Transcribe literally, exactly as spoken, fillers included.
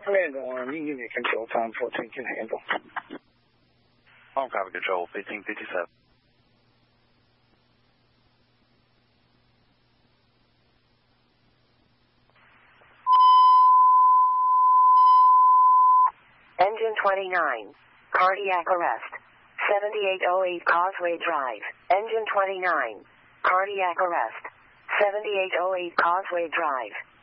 Handle on unit control time fourteen can handle. Home copy control fifteen fifty-seven. Engine twenty-nine, cardiac arrest. seventy-eight oh eight Causeway Drive. Engine twenty-nine, cardiac arrest. seventy-eight oh eight Causeway Drive.